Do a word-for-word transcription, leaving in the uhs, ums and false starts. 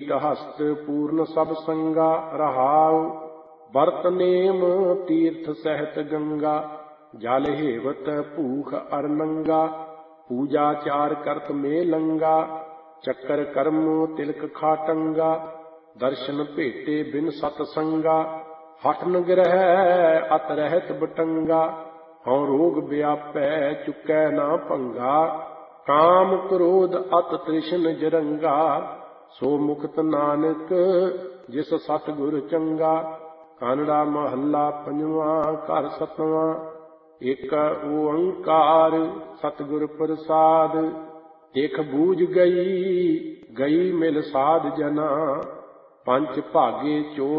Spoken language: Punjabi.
ਹਸਤ ਪੂਰਨ ਸਭ ਸੰਗਾ ਰਹਾਉ। ਵਰਤ ਨੇਮ ਤੀਰਥ ਸਹਿਤ ਗੰਗਾ, ਜਲ ਹੇਵਤ ਭੂਖ ਅਰ ਨੰਗਾ। ਪੂਜਾ ਚਾਰ ਕਰਤ ਮੇ ਲੰਗਾ, ਚੱਕਰ ਕਰਮ ਤਿਲਕ ਖਾਟੰਗਾ। ਦਰਸ਼ਨ ਭੇਟੇ ਬਿਨ ਸਤ ਸੰਗਾ, ਹਠ ਨ ਗ੍ਰਹਿ ਅਤ ਰਹਿਤ ਬਟੰਗਾ। ਹਉ ਰੋਗ ਵਿਆਪੈ ਚੁਕੈ ਨਾ ਭੰਗਾ, ਕਾਮ ਕ੍ਰੋਧ ਅਤ ਤ੍ਰਿਸ਼ਨ ਜਰੰਗਾ। ਸੋ ਮੁਕਤ ਨਾਨਕ ਜਿਸ ਸਤਿਗੁਰ ਚੰਗਾ। ਕਾਨੜਾ ਮਹੱਲਾ ਪੰਜਵਾਂ ਘਰ ਸਤਵਾਂ। ਏਕ ਓੰਕਾਰ ਸਤਿਗੁਰ ਪ੍ਰਸਾਦ, ਇਕ ਬੂਝ ਗਈ ਗਈ ਮਿਲ ਸਾਧ ਜਨਾ। ਪੰਚ ਭਾਗੇ ਚੋ